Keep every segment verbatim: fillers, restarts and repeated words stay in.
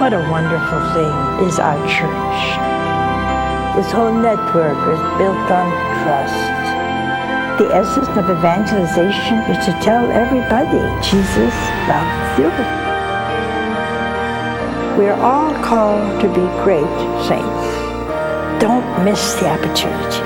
What a wonderful thing is our church. This whole network is built on trust. The essence of evangelization is to tell everybody Jesus loves you. We are all called to be great saints. Don't miss the opportunity.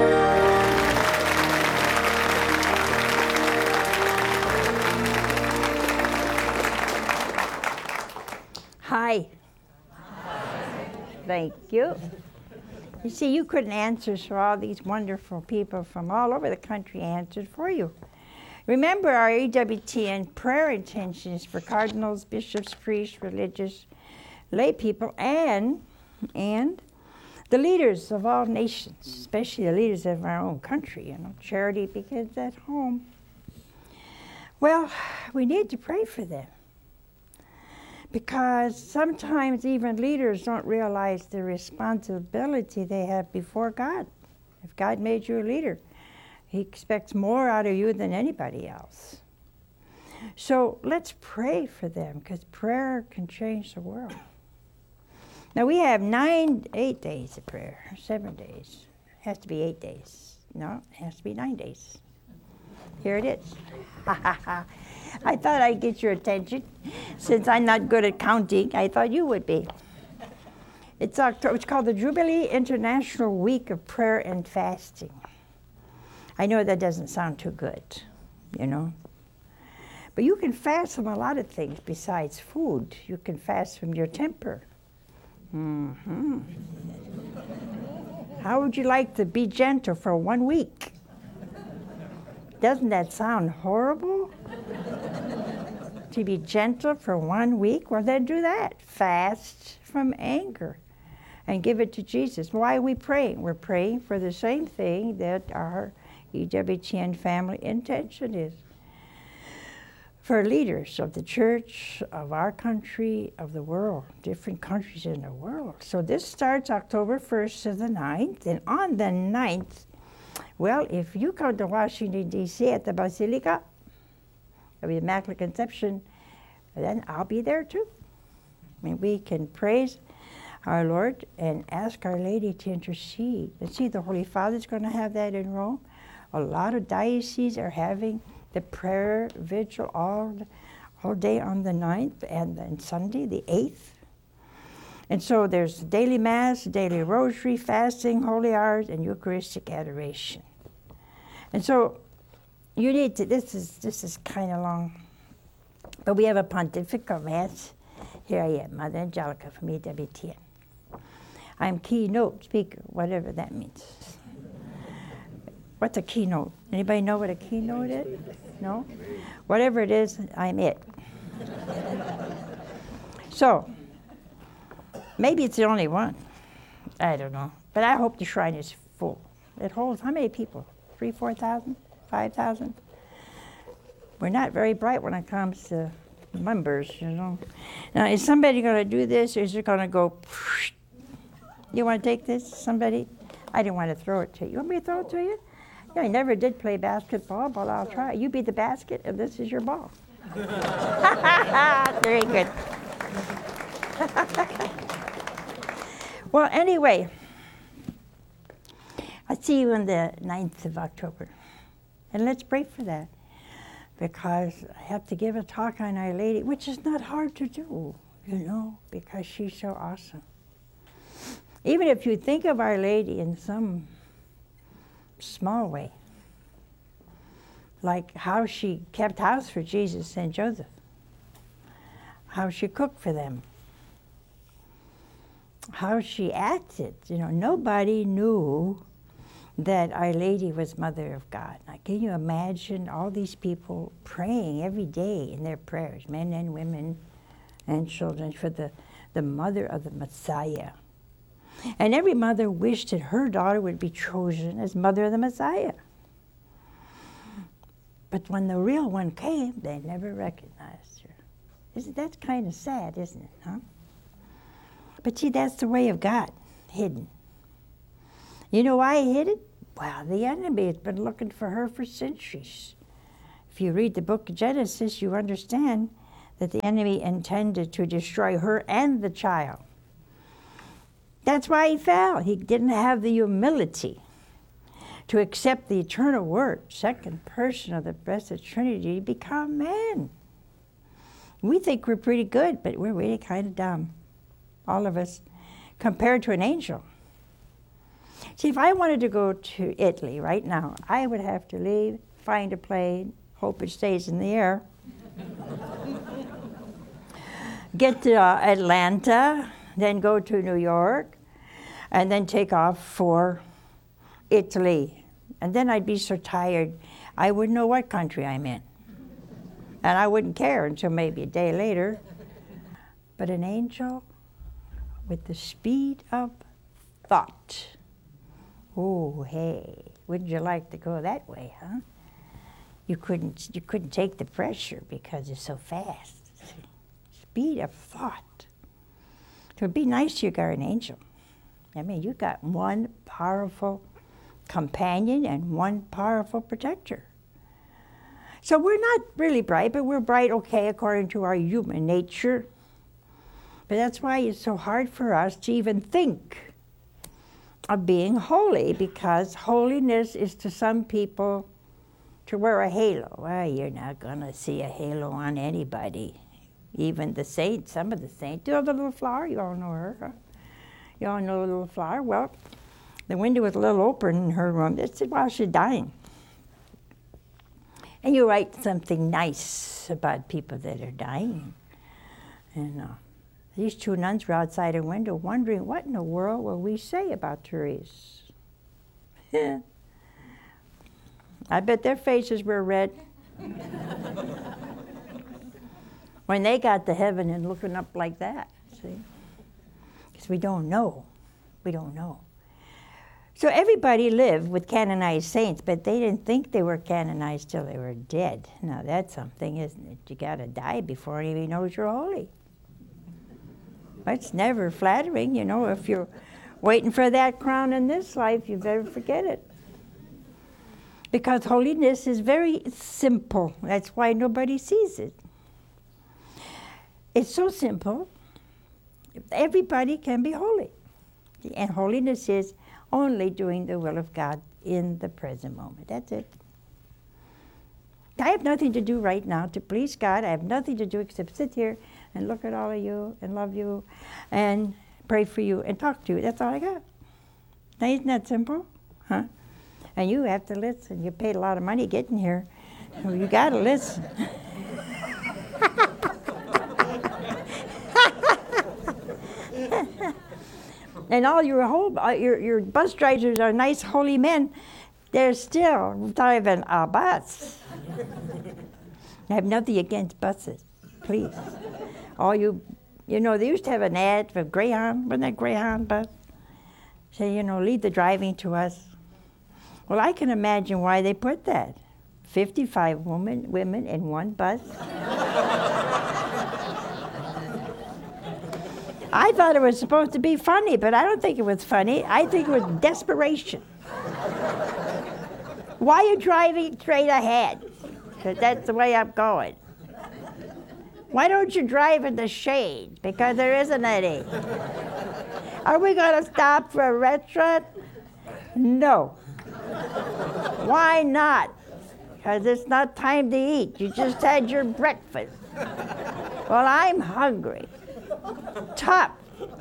Hi. Hi. Thank you. You see, you couldn't answer, so all these wonderful people from all over the country answered for you. Remember our E W T N prayer intentions for cardinals, bishops, priests, religious, lay people, and, and the leaders of all nations, especially the leaders of our own country. You know, charity begins at home. Well, we need to pray for them, because sometimes even leaders don't realize the responsibility they have before God. If God made you a leader, He expects more out of you than anybody else. So let's pray for them, because prayer can change the world. Now we have nine, eight days of prayer, seven days. It has to be eight days. No, it has to be nine days. Here it is. I thought I'd get your attention. Since I'm not good at counting, I thought you would be. It's October. It's called the Jubilee International Week of Prayer and Fasting. I know that doesn't sound too good, you know. But you can fast from a lot of things besides food. You can fast from your temper. Mm-hmm. How would you like to be gentle for one week? Doesn't that sound horrible? To be gentle for one week? Well, then do that. Fast from anger and give it to Jesus. Why are we praying? We're praying for the same thing that our E W T N family intention is. For leaders of the church, of our country, of the world, different countries in the world. So this starts October first to the ninth, and on the ninth, well, if you come to Washington, D C at the Basilica of the Immaculate Conception, then I'll be there too. I mean, we can praise our Lord and ask Our Lady to intercede. And see, the Holy Father's going to have that in Rome. A lot of dioceses are having the prayer vigil all, all day on the ninth, and then Sunday, the eighth. And so there's daily Mass, daily Rosary, fasting, Holy Hours, and Eucharistic adoration. And so you need to, this is, this is kind of long, but we have a pontifical Mass. Here I am, Mother Angelica from E W T N. I'm keynote speaker, whatever that means. What's a keynote? Anybody know what a keynote is? No? Whatever it is, I'm it. So, maybe it's the only one. I don't know. But I hope the shrine is full. It holds how many people? Three, four thousand? Five thousand? We're not very bright when it comes to numbers, you know. Now, is somebody going to do this, or is it going to go, you want to take this, somebody? I didn't want to throw it to you. You want me to throw it to you? Yeah, I never did play basketball, but I'll try. You be the basket, and this is your ball. Very good. Well, anyway, I'll see you on the ninth of October. And let's pray for that, because I have to give a talk on Our Lady, which is not hard to do, you know, because she's so awesome. Even if you think of Our Lady in some small way, like how she kept house for Jesus and Joseph, how she cooked for them, how she acted. You know, nobody knew that Our Lady was Mother of God. Now, can you imagine all these people praying every day in their prayers, men and women and children, for the, the mother of the Messiah. And every mother wished that her daughter would be chosen as mother of the Messiah. But when the real one came, they never recognized her. Isn't that kind of sad, isn't it, huh? But see, that's the way of God, hidden. You know why he hid it? Well, the enemy has been looking for her for centuries. If you read the book of Genesis, you understand that the enemy intended to destroy her and the child. That's why he fell. He didn't have the humility to accept the eternal Word, second person of the Blessed Trinity, to become man. We think we're pretty good, but we're really kind of dumb, all of us, compared to an angel. See, if I wanted to go to Italy right now, I would have to leave, find a plane, hope it stays in the air, get to uh, Atlanta, then go to New York, and then take off for Italy. And then I'd be so tired, I wouldn't know what country I'm in. And I wouldn't care until maybe a day later. But an angel with the speed of thought. Oh, hey, wouldn't you like to go that way, huh? You couldn't, you couldn't take the pressure because it's so fast. Speed of thought. So it'd be nice you got an angel. I mean, you got one powerful companion and one powerful protector. So we're not really bright, but we're bright, okay, according to our human nature. But that's why it's so hard for us to even think of being holy, because holiness is to some people to wear a halo. Well, you're not going to see a halo on anybody. Even the saints, some of the saints. You know the little flower? You all know her. Huh? You all know the little flower? Well, the window was a little open in her room. That's while she's dying. And you write something nice about people that are dying. And uh, these two nuns were outside her window wondering, what in the world will we say about Therese? I bet their faces were red. When they got to heaven and looking up like that, see? Because we don't know. We don't know. So everybody lived with canonized saints, but they didn't think they were canonized till they were dead. Now that's something, isn't it? You got to die before anybody knows you're holy. It's never flattering, you know. If you're waiting for that crown in this life, you better forget it. Because holiness is very simple. That's why nobody sees it. It's so simple. Everybody can be holy. And holiness is only doing the will of God in the present moment. That's it. I have nothing to do right now to please God. I have nothing to do except sit here and look at all of you and love you and pray for you and talk to you. That's all I got. Now, isn't that simple? Huh? And you have to listen. You paid a lot of money getting here. So you got to listen. And all your whole uh, your your bus drivers are nice, holy men. They're still driving a bus. I have nothing against buses, please. All you, you know, they used to have an ad for Greyhound, wasn't that Greyhound bus? Say, you know, leave the driving to us. Well, I can imagine why they put that. fifty-five women, women in one bus. I thought it was supposed to be funny, but I don't think it was funny. I think it was desperation. Why are you driving straight ahead? Because that's the way I'm going. Why don't you drive in the shade? Because there isn't any. Are we going to stop for a restaurant? No. Why not? Because it's not time to eat. You just had your breakfast. Well, I'm hungry. Top.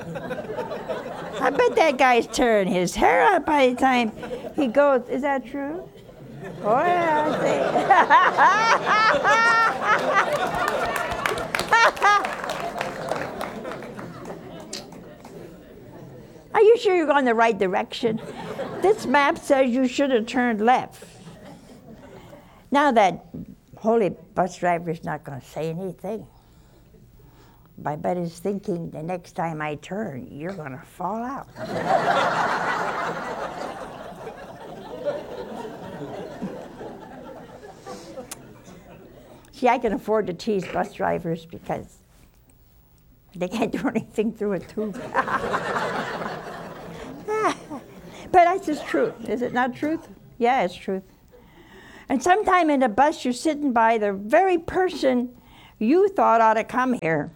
I bet that guy's tearing his hair out by the time he goes. Is that true? Oh, yeah, Are you sure you're going the right direction? This map says you should have turned left. Now that holy bus driver's not going to say anything. I bet he's thinking the next time I turn, you're going to fall out. See, I can afford to tease bus drivers because they can't do anything through a tube. But that's just truth. Is it not truth? Yeah, it's truth. And sometime in a bus, you're sitting by the very person you thought ought to come here.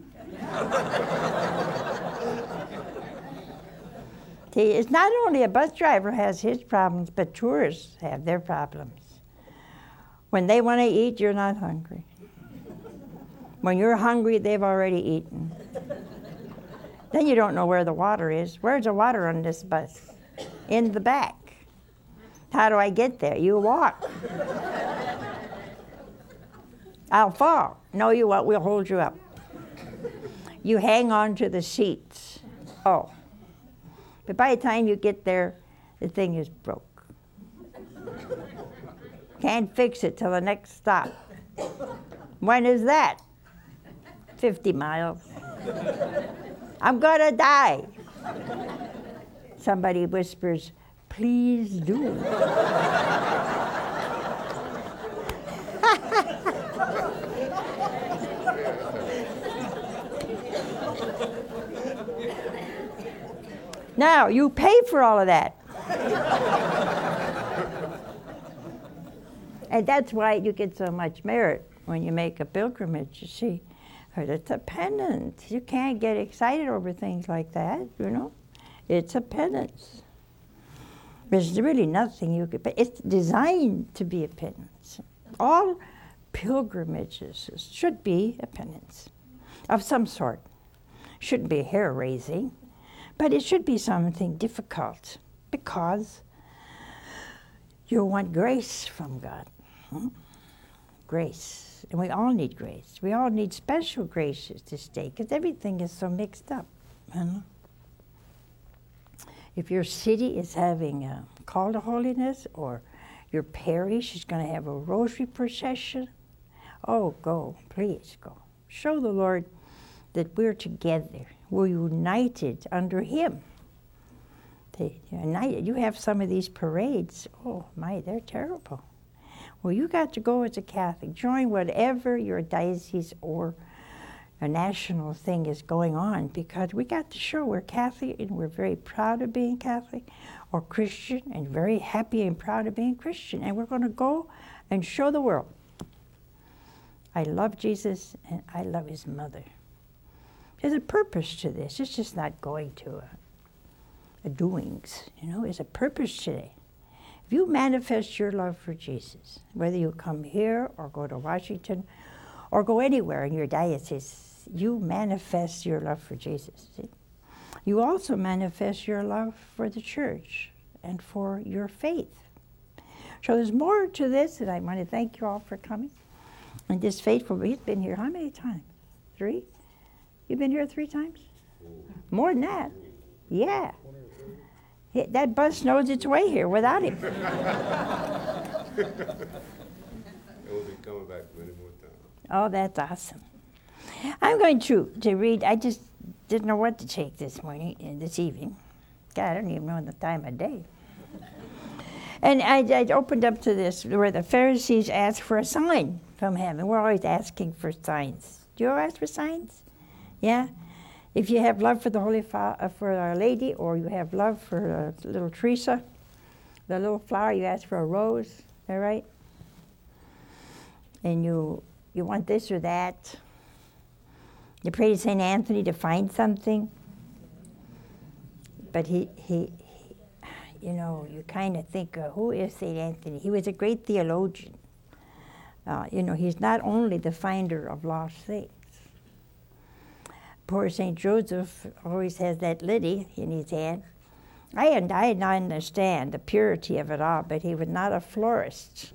See, it's not only a bus driver has his problems, but tourists have their problems. When they want to eat, you're not hungry. When you're hungry, they've already eaten. Then you don't know where the water is. Where's the water on this bus? In the back. How do I get there? You walk. I'll fall. No, you won't. We'll hold you up. You hang on to the seats. Oh. But by the time you get there, the thing is broke. Can't fix it till the next stop. When is that? fifty miles. I'm gonna die. Somebody whispers, please do. Now, you pay for all of that. And that's why you get so much merit when you make a pilgrimage, you see. But it's a penance. You can't get excited over things like that, you know. It's a penance. There's really nothing you could, but it's designed to be a penance. All pilgrimages should be a penance of some sort. Shouldn't be hair-raising, but it should be something difficult because you want grace from God. Hmm? Grace. And we all need grace. We all need special graces this day because everything is so mixed up. You know? If your city is having a call to holiness or your parish is going to have a rosary procession, oh, go, please go. Show the Lord that we're together. We're united under Him. They, united. You have some of these parades, oh my, they're terrible. Well, you got to go as a Catholic. Join whatever your diocese or a national thing is going on because we got to show we're Catholic and we're very proud of being Catholic or Christian and very happy and proud of being Christian. And we're going to go and show the world. I love Jesus and I love His mother. There's a purpose to this. It's just not going to a, a doings, you know. There's a purpose today. If you manifest your love for Jesus, whether you come here or go to Washington or go anywhere in your diocese, you manifest your love for Jesus. See? You also manifest your love for the church and for your faith. So there's more to this, and I want to thank you all for coming. And this faithful, he's been here how many times? Three? You've been here three times? More than that. Yeah. That bus knows its way here without him. We'll be coming back many more times. Oh, that's awesome. I'm going to, to read, I just didn't know what to take this morning, uh, this evening. God, I don't even know the time of day. And I, I opened up to this where the Pharisees asked for a sign from heaven. We're always asking for signs. Do you ever ask for signs? Yeah? If you have love for the Holy Fa- uh, for Our Lady, or you have love for uh, little Teresa, the little flower, you ask for a rose, is that right? And you you want this or that. You pray to Saint Anthony to find something. But he, he, he you know, you kind of think, uh, who is Saint Anthony? He was a great theologian. Uh, you know, he's not only the finder of lost things. Poor Saint Joseph always has that lily in his hand. I and I did not understand the purity of it all, but he was not a florist.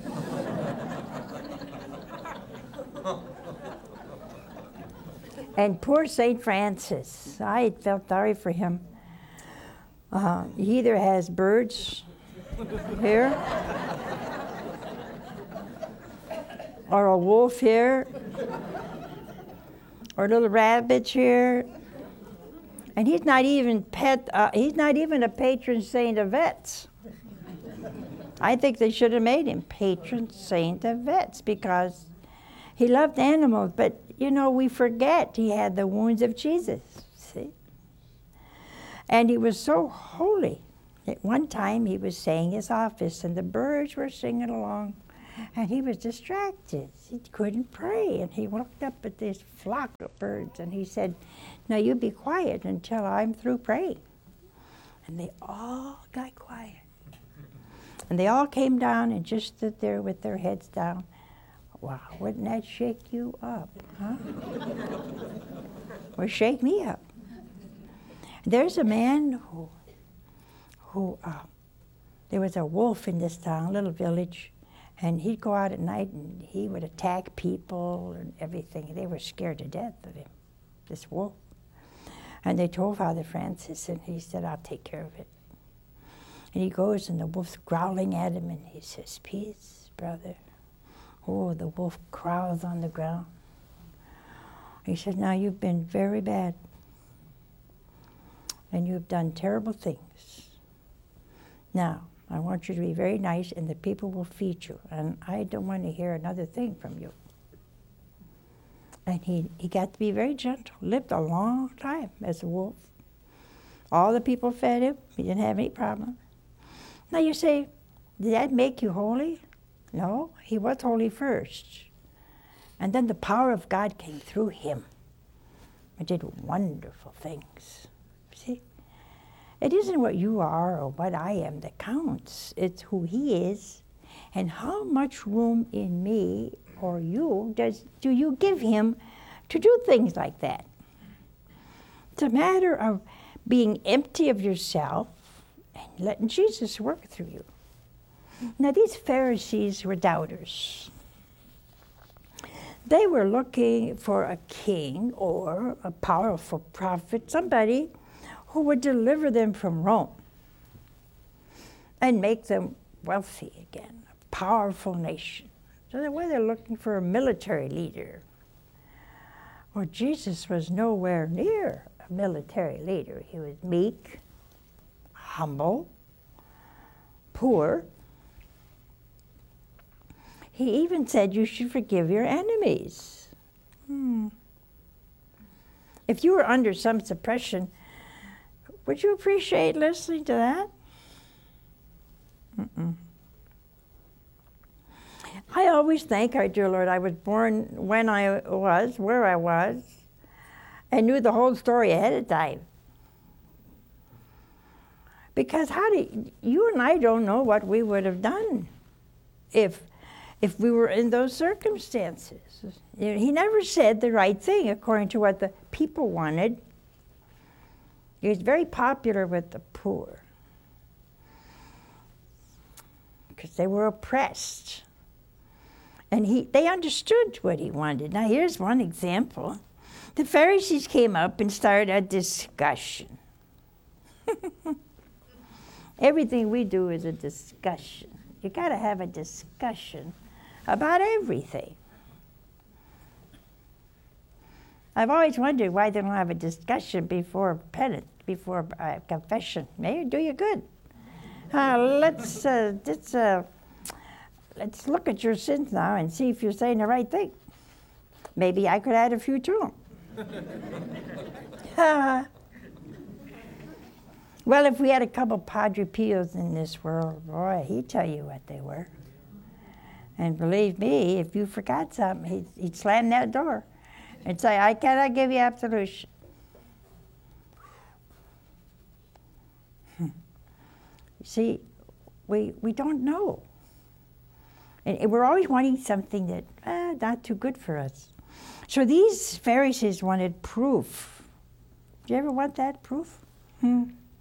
And poor Saint Francis, I felt sorry for him. Uh, he either has birds here, or a wolf here, or little rabbits here, and he's not even pet. Uh, he's not even a patron saint of vets. I think they should have made him patron saint of vets because he loved animals. But you know, we forget he had the wounds of Jesus. See, and he was so holy. At one time, he was saying his office, and the birds were singing along. And he was distracted. He couldn't pray. And he looked up at this flock of birds and he said, now you be quiet until I'm through praying. And they all got quiet. And they all came down and just stood there with their heads down. Wow, wouldn't that shake you up, huh? Or shake me up. There's a man who, who uh, there was a wolf in this town, little village, and he'd go out at night and he would attack people and everything. They were scared to death of him, this wolf. And they told Father Francis, and he said, I'll take care of it. And he goes, and the wolf's growling at him, and he says, peace, brother. Oh, the wolf crawls on the ground. He said, now you've been very bad, and you've done terrible things. Now, I want you to be very nice, and the people will feed you, and I don't want to hear another thing from you. And he, he got to be very gentle, lived a long time as a wolf. All the people fed him. He didn't have any problem. Now you say, did that make you holy? No, he was holy first. And then the power of God came through him and did wonderful things. See? It isn't what you are or what I am that counts. It's who he is and how much room in me or you does do you give him to do things like that. It's a matter of being empty of yourself and letting Jesus work through you. Now these Pharisees were doubters. They were looking for a king or a powerful prophet, somebody who would deliver them from Rome and make them wealthy again, a powerful nation. So they were looking for a military leader. Well, Jesus was nowhere near a military leader. He was meek, humble, poor. He even said you should forgive your enemies. Hmm. If you were under some suppression, would you appreciate listening to that? Mm-mm. I always thank our dear Lord I was born when I was, where I was, and knew the whole story ahead of time. Because how do you and I don't know what we would have done if if we were in those circumstances. You know, he never said the right thing according to what the people wanted. He was very popular with the poor because they were oppressed. And he, they understood what he wanted. Now here's one example. The Pharisees came up and started a discussion. Everything we do is a discussion. You got to have a discussion about everything. I've always wondered why they don't have a discussion before penance, before uh, confession. May do you good. Uh, let's uh, let's uh, let's look at your sins now and see if you're saying the right thing. Maybe I could add a few to them. Well, if we had a couple Padre Pios in this world, boy, he'd tell you what they were. And believe me, if you forgot something, he'd, he'd slam that door and say, I cannot give you absolution. Hmm. See, we, we don't know. And, and we're always wanting something that, eh, not too good for us. So these Pharisees wanted proof. Do you ever want that proof? Hmm.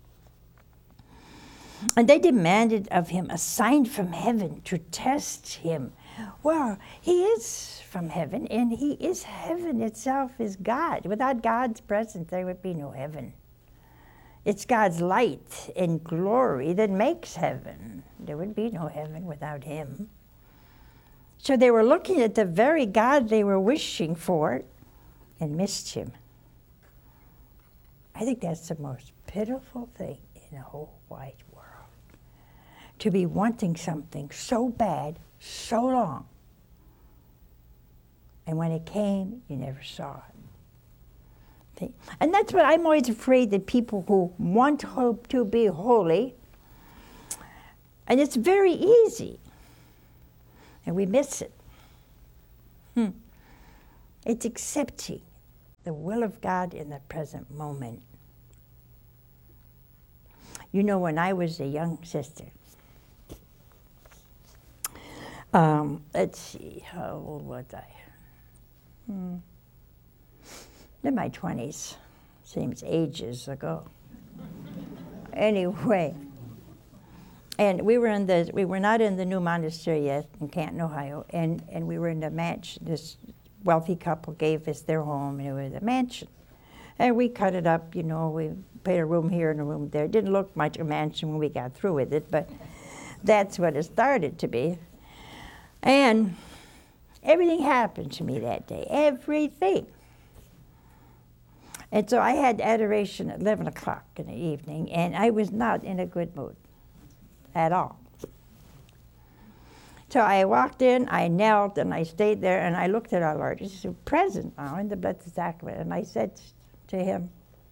And they demanded of him a sign from heaven to test him. Well, he is from heaven, and he is heaven itself is God. Without God's presence, there would be no heaven. It's God's light and glory that makes heaven. There would be no heaven without him. So they were looking at the very God they were wishing for and missed him. I think that's the most pitiful thing in the whole wide world. To be wanting something so bad, so long, and when it came, you never saw it. See? And that's what I'm always afraid that people who want hope to be holy, and it's very easy. And we miss it. Hmm. It's accepting the will of God in the present moment. You know, when I was a young sister, um, let's see, how old was I? Hmm. In my twenties. Seems ages ago. Anyway, and we were in the we were not in the new monastery yet in Canton, Ohio, and, and we were in the mansion. This wealthy couple gave us their home, and it was a mansion. And we cut it up, you know, we put a room here and a room there. It didn't look much a mansion when we got through with it, but that's what it started to be. And everything happened to me that day, everything. And so I had adoration at eleven o'clock in the evening, and I was not in a good mood at all. So I walked in, I knelt, and I stayed there, and I looked at our Lord. He said, present now in the Blessed Sacrament. And I said to him,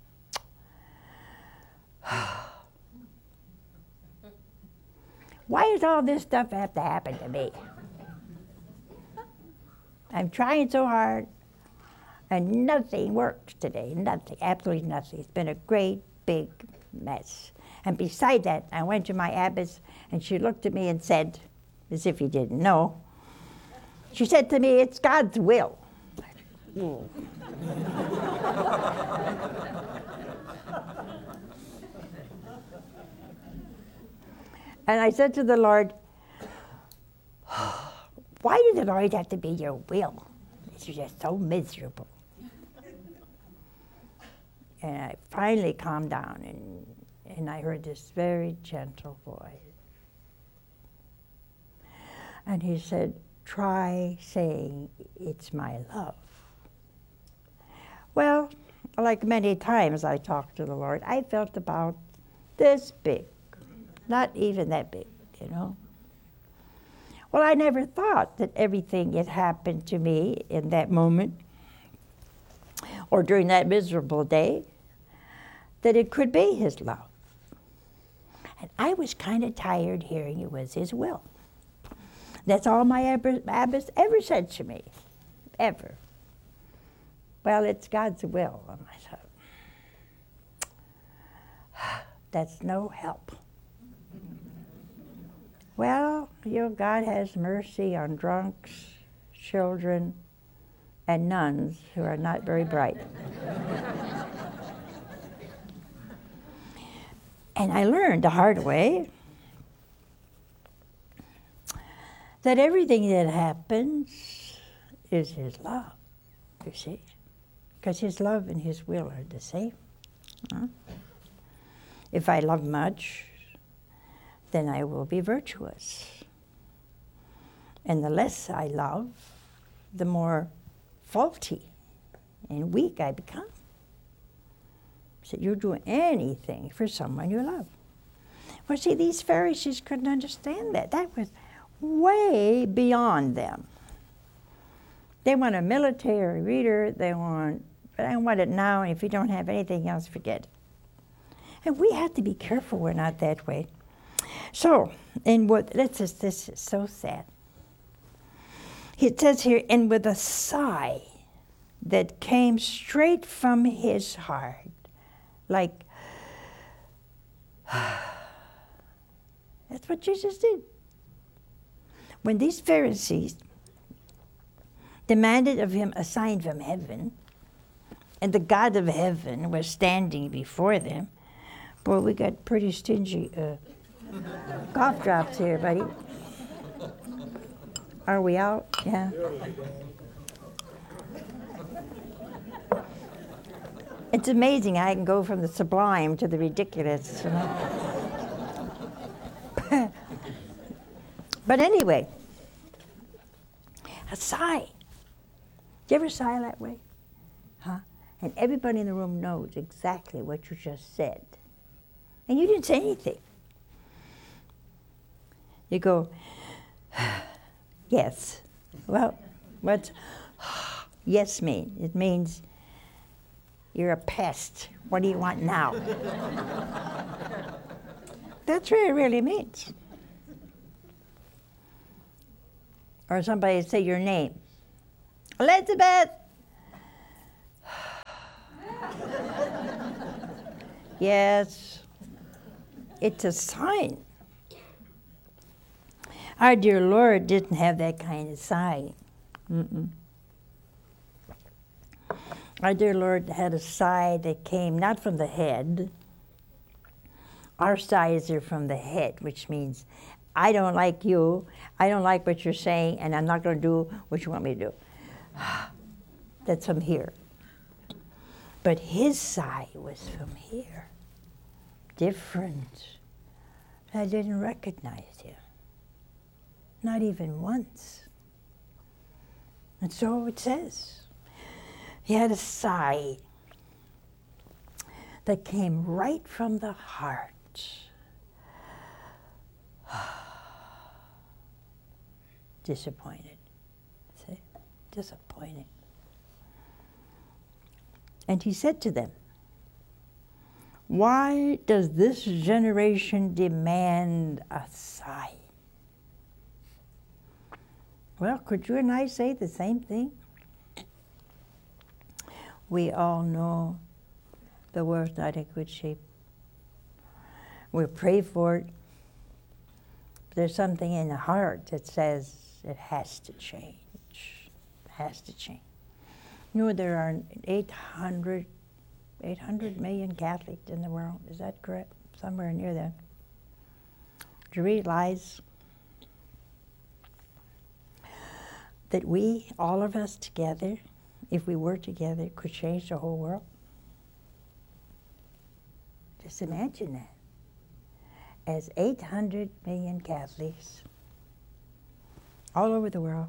why does all this stuff have to happen to me? I'm trying so hard, and nothing works today, nothing, absolutely nothing. It's been a great big mess. And beside that, I went to my abbess, and she looked at me and said, as if he didn't know, she said to me, it's God's will. Ooh. And I said to the Lord, why does it always have to be your will? It's just so miserable. And I finally calmed down, and, and I heard this very gentle voice. And he said, try saying, it's my love. Well, like many times I talked to the Lord, I felt about this big, not even that big, you know. Well, I never thought that everything that happened to me in that moment or during that miserable day, that it could be his love. And I was kind of tired hearing it was his will. That's all my abbess ever said to me, ever. Well, it's God's will. And I thought, that's no help. Well, you know, God has mercy on drunks, children, and nuns who are not very bright. And I learned the hard way that everything that happens is his love, you see, because his love and his will are the same. Huh? If I love much, then I will be virtuous. And the less I love, the more faulty and weak I become. So you're doing anything for someone you love. Well, see, these Pharisees couldn't understand that. That was way beyond them. They want a military reader, they want, but I want it now, and if you don't have anything else, forget it. And we have to be careful we're not that way. So, and what, this is, this is so sad. It says here, and with a sigh that came straight from his heart, like, that's what Jesus did. When these Pharisees demanded of him a sign from heaven, and the God of heaven was standing before them, boy, we got pretty stingy uh, cough drops here, buddy. Are we out? Yeah. It's amazing I can go from the sublime to the ridiculous. You know? But anyway, a sigh. Do you ever sigh that way? Huh? And everybody in the room knows exactly what you just said. And you didn't say anything. You go, yes. Well, what's yes mean? It means you're a pest. What do you want now? That's what it really means. Or somebody say your name. Elizabeth! Yes, it's a sign. Our dear Lord didn't have that kind of sign. Mm-mm. Our dear Lord had a sigh that came not from the head. Our sighs are from the head, which means, I don't like you, I don't like what you're saying, and I'm not going to do what you want me to do. That's from here. But his sigh was from here. Different. I didn't recognize him. Not even once. And so it says. He had a sigh that came right from the heart. Disappointed. See? Disappointed. And he said to them, why does this generation demand a sign? Well, could you and I say the same thing? We all know the world's not in good shape. We pray for it. There's something in the heart that says it has to change. It has to change. You know, there are eight hundred, eight hundred million Catholics in the world. Is that correct? Somewhere near that. Do you realize that we, all of us together, if we were together, could change the whole world? Just imagine that. As eight hundred million Catholics all over the world,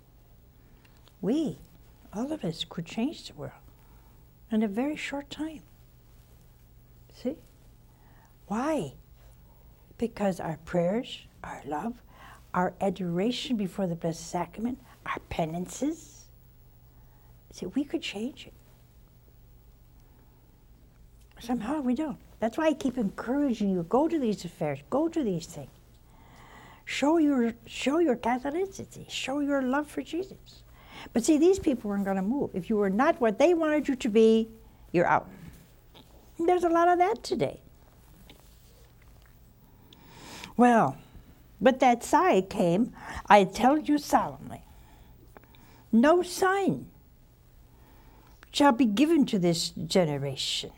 we, all of us, could change the world in a very short time. See? Why? Because our prayers, our love, our adoration before the Blessed Sacrament, our penances, see, we could change it. Somehow we don't. That's why I keep encouraging you, go to these affairs, go to these things. Show your, show your Catholicity, show your love for Jesus. But see, these people weren't going to move. If you were not what they wanted you to be, you're out. And there's a lot of that today. Well, but that sign came, I tell you solemnly, no sign shall be given to this generation.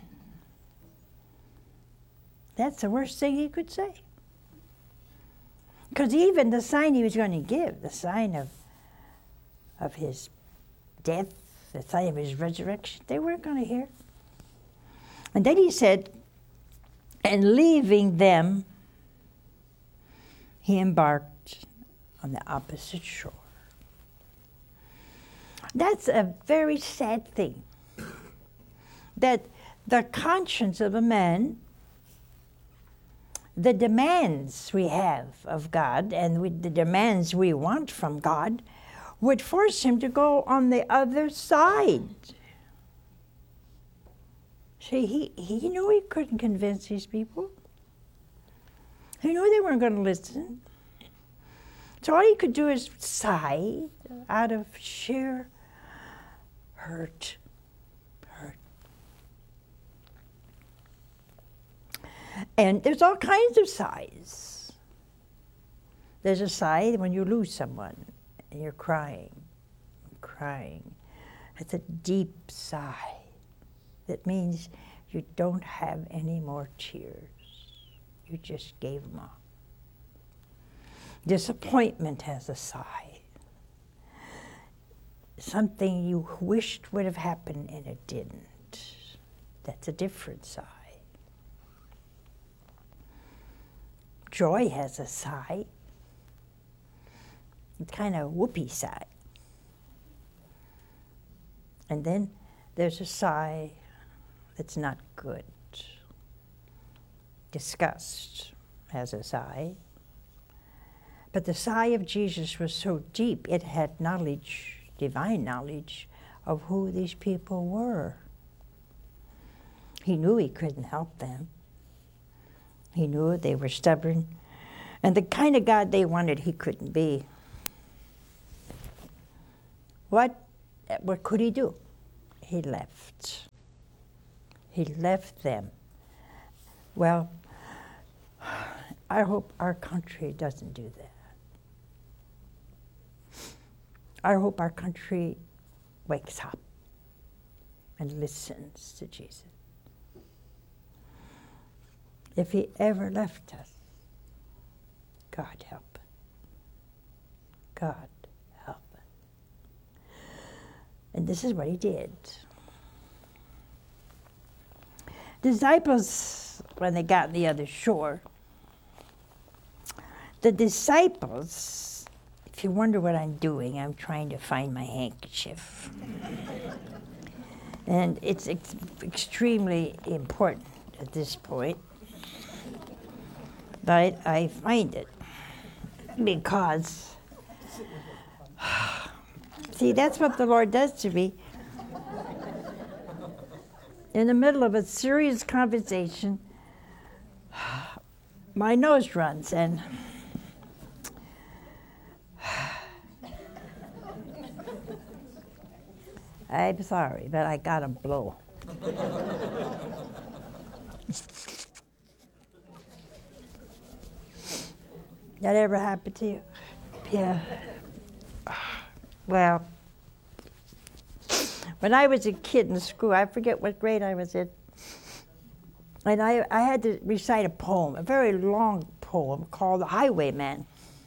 That's the worst thing he could say. Because even the sign he was going to give, the sign of, of his death, the sign of his resurrection, they weren't going to hear. And then he said, and leaving them, he embarked on the opposite shore. That's a very sad thing. That the conscience of a man, the demands we have of God and with the demands we want from God would force him to go on the other side. See, he, he knew he couldn't convince these people. He knew they weren't going to listen. So all he could do is sigh out of sheer hurt. Hurt. And there's all kinds of sighs. There's a sigh when you lose someone and you're crying, crying. It's a deep sigh. That means you don't have any more tears. You just gave them up. Disappointment has a sigh. Something you wished would have happened and it didn't. That's a different sigh. Joy has a sigh. It's kind of a whoopee sigh. And then there's a sigh that's not good. Disgust has a sigh. But the sigh of Jesus was so deep, it had knowledge, divine knowledge, of who these people were. He knew he couldn't help them. He knew they were stubborn. And the kind of God they wanted, he couldn't be. what, what could he do? He left. He left them. Well, I hope our country doesn't do that. I hope our country wakes up and listens to Jesus. If he ever left us, God help. God help. And this is what he did. Disciples, when they got on the other shore, the disciples, if you wonder what I'm doing, I'm trying to find my handkerchief. And it's ex- extremely important at this point that I find it. Because, see, that's what the Lord does to me. In the middle of a serious conversation, my nose runs, and I'm sorry, but I got a blow. That ever happened to you? Yeah. Well, when I was a kid in school, I forget what grade I was in, and I, I had to recite a poem, a very long poem called The Highwayman.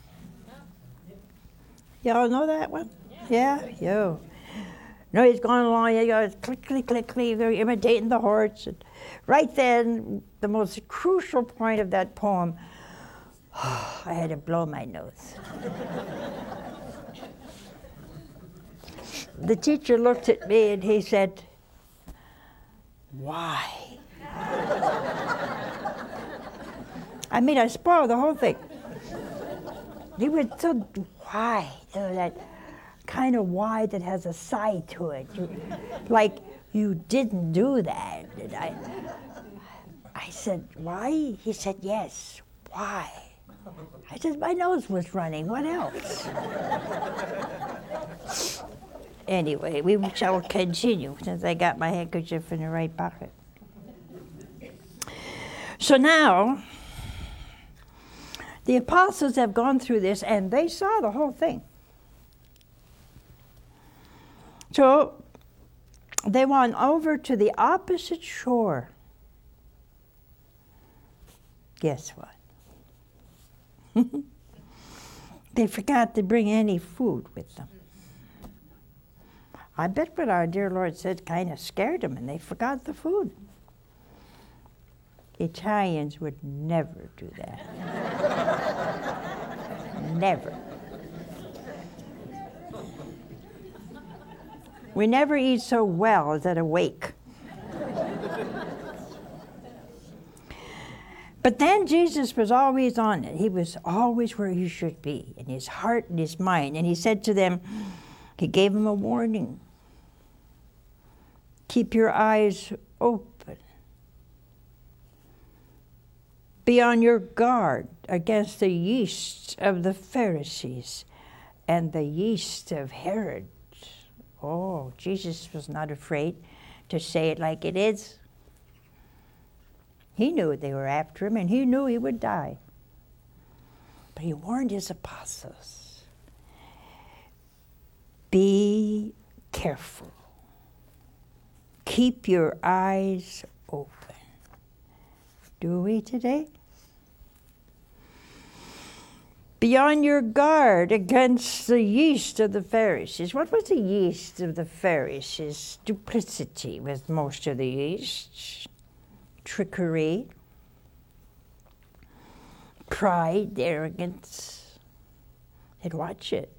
Y'all know that one? Yeah? Yo. No, he's going along, he goes click, click, click, click, they're imitating the horse. And right then, the most crucial point of that poem, I had to blow my nose. The teacher looked at me and he said, "Why?" I mean, I spoiled the whole thing. He went, so why? You know, that kind of why that has a side to it. You, like, you didn't do that. And I, I said, why? He said, yes, why? I said, my nose was running. What else? Anyway, we shall continue since I got my handkerchief in the right pocket. So now, the apostles have gone through this and they saw the whole thing. So they went over to the opposite shore. Guess what? They forgot to bring any food with them. I bet what our dear Lord said kind of scared them, and they forgot the food. Italians would never do that. Never. We never eat so well as at a wake. But then Jesus was always on it. He was always where he should be, in his heart and his mind. And he said to them, he gave them a warning. Keep your eyes open. Be on your guard against the yeast of the Pharisees and the yeast of Herod. Oh, Jesus was not afraid to say it like it is. He knew they were after him, and he knew he would die. But he warned his apostles, be careful. Keep your eyes open. Do we today? Be on your guard against the yeast of the Pharisees. What was the yeast of the Pharisees? Duplicity was most of the yeast. Trickery, pride, arrogance. They'd watch it.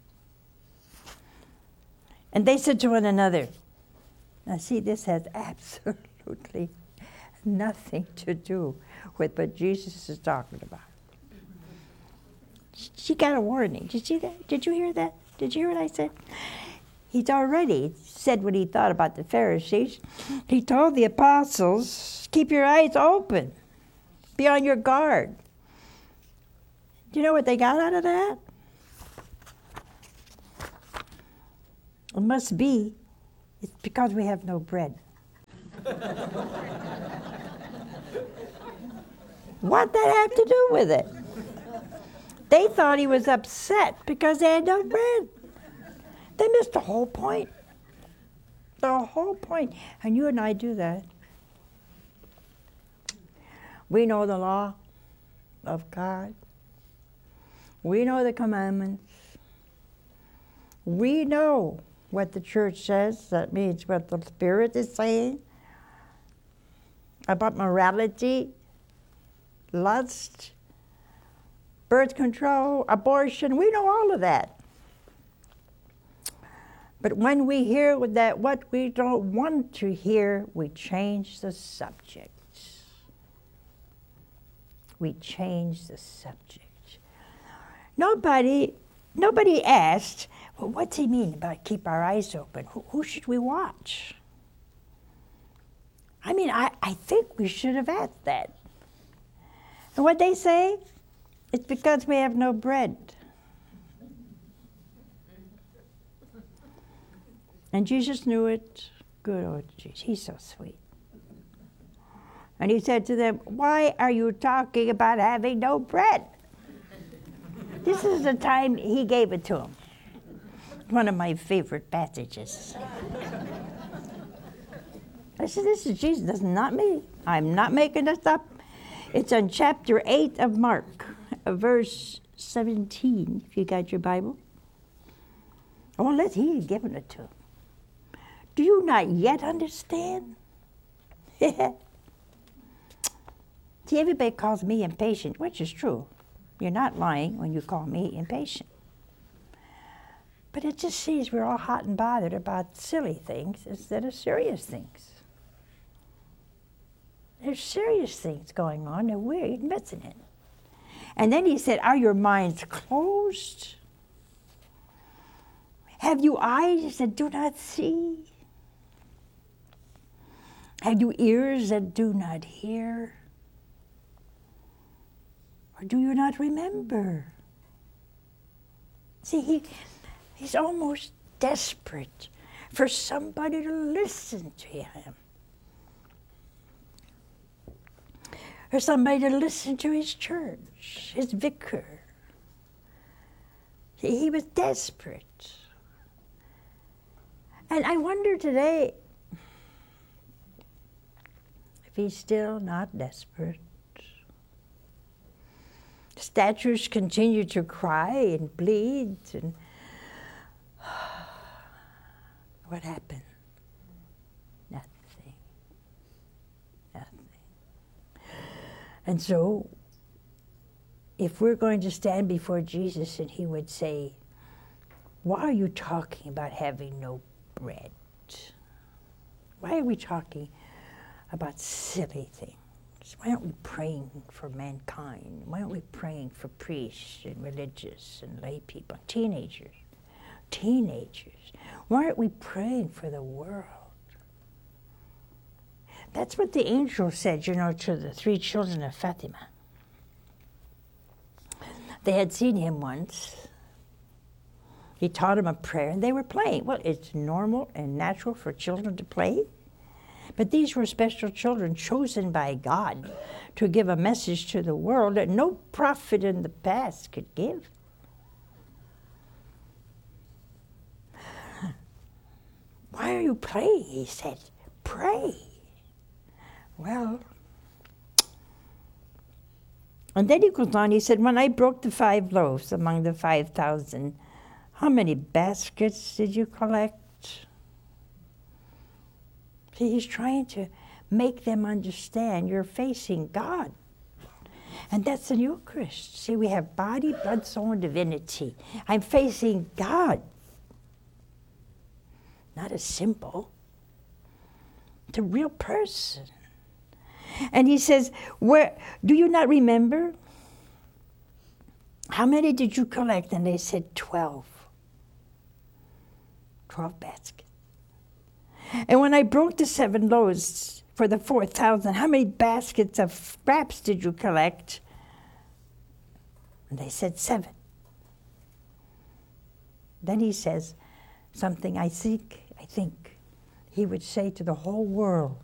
And they said to one another, now see, this has absolutely nothing to do with what Jesus is talking about. She got a warning. Did you see that? Did you hear that? Did you hear what I said? He's already said what he thought about the Pharisees. He told the apostles, keep your eyes open. Be on your guard. Do you know what they got out of that? It must be, it's because we have no bread. What that have to do with it? They thought he was upset because they had no bread. They missed the whole point. The whole point. And you and I do that. We know the law of God. We know the commandments. We know what the church says. That means what the Spirit is saying about morality, lust, birth control, abortion. We know all of that. But when we hear that what we don't want to hear, we change the subject. We change the subject. Nobody, nobody asked, well, what's he mean about keep our eyes open? Who, who should we watch? I mean, I, I think we should have asked that. And what they say? It's because we have no bread. And Jesus knew it. Good old Jesus, he's so sweet. And he said to them, why are you talking about having no bread? This is the time he gave it to them. One of my favorite passages. I said, this is Jesus, this is not me. I'm not making this up. It's on chapter eight of Mark, verse seventeen, if you got your Bible. Oh, unless he had given it to him. Do you not yet understand? See, everybody calls me impatient, which is true. You're not lying when you call me impatient. But it just seems we're all hot and bothered about silly things instead of serious things. There's serious things going on and we're missing it. And then he said, are your minds closed? Have you eyes that do not see? Have you ears that do not hear? Or do you not remember? See, he, he's almost desperate for somebody to listen to him. For somebody to listen to his church, his vicar. See, he was desperate. And I wonder today if he's still not desperate. Statues continue to cry and bleed. And what happened? Nothing. Nothing. And so, if we're going to stand before Jesus and he would say, why are you talking about having no bread? Why are we talking about silly things? Why aren't we praying for mankind? Why aren't we praying for priests and religious and lay people, teenagers, teenagers? Why aren't we praying for the world? That's what the angel said, you know, to the three children of Fatima. They had seen him once. He taught them a prayer, and they were playing. Well, it's normal and natural for children to play. But these were special children chosen by God to give a message to the world that no prophet in the past could give. Why are you praying? He said, pray. Well, and then he goes on, he said, when I broke the five loaves among the five thousand, how many baskets did you collect? See, he's trying to make them understand you're facing God. And that's the Eucharist. See, we have body, blood, soul, and divinity. I'm facing God. Not a symbol. It's a real person. And he says, "Where do you not remember? How many did you collect?" And they said, twelve. Twelve baskets. And when I broke the seven loaves for the four thousand, how many baskets of scraps did you collect? And they said, seven. Then he says, something I seek, I think, he would say to the whole world,